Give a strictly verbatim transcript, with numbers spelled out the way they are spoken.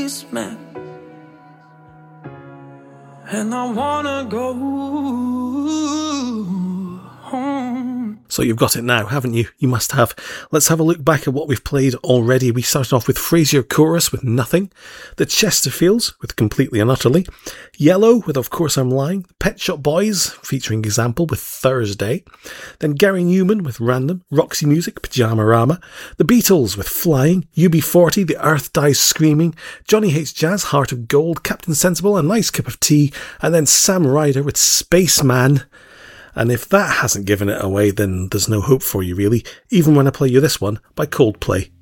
spaceman, and I wanna go home. So you've got it now, haven't you? You must have. Let's have a look back at what we've played already. We started off with Fraser Chorus with Nothing, the Chesterfields with Completely and Utterly, Yellow with Of Course I'm Lying, Pet Shop Boys featuring Example with Thursday, then Gary Newman with Random, Roxy Music, Pyjamarama, the Beatles with Flying, U B forty, The Earth Dies Screaming, Johnny Hates Jazz, Heart of Gold, Captain Sensible, A Nice Cup of Tea, and then Sam Ryder with Spaceman. And if that hasn't given it away, then there's no hope for you, really, even when I play you this one by Coldplay.